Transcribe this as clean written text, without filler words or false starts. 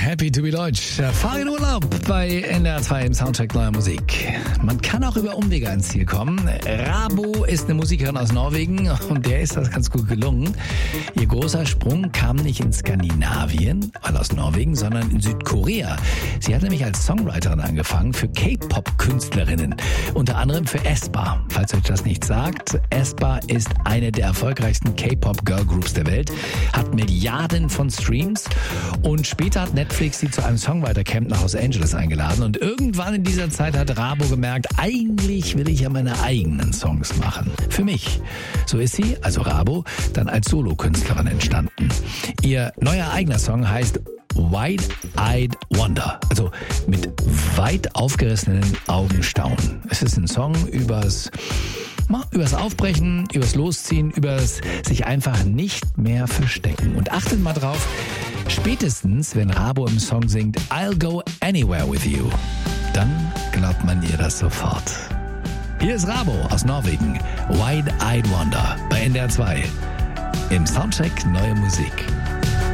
Happy to be Deutsch. Fahr in Urlaub bei NDR 2 im Soundcheck neuer Musik. Man kann auch über Umwege ans Ziel kommen. Rabo ist eine Musikerin aus Norwegen und der ist das ganz gut gelungen. Ihr großer Sprung kam nicht in Skandinavien, weil aus Norwegen, sondern in Südkorea. Sie hat nämlich als Songwriterin angefangen für K-Pop-Künstlerinnen. Unter anderem für aespa. Falls euch das nicht sagt, aespa ist eine der erfolgreichsten K-Pop-Girl-Groups der Welt, hat Milliarden von Streams und später hat Netflix sie zu einem Songwriter-Camp nach Los Angeles eingeladen und irgendwann in dieser Zeit hat Rabo gemerkt, eigentlich will ich ja meine eigenen Songs machen. Für mich. So ist sie, also Rabo, dann als Solokünstlerin entstanden. Ihr neuer eigener Song heißt Wide-Eyed Wonder, also mit weit aufgerissenen Augen staunen. Es ist ein Song übers Aufbrechen, übers Losziehen, übers sich einfach nicht mehr verstecken. Und achtet mal drauf, spätestens wenn Rabo im Song singt I'll go anywhere with you, dann glaubt man ihr das sofort. Hier ist Rabo aus Norwegen, Wide-Eyed Wonder bei NDR 2 im Soundcheck Neue Musik.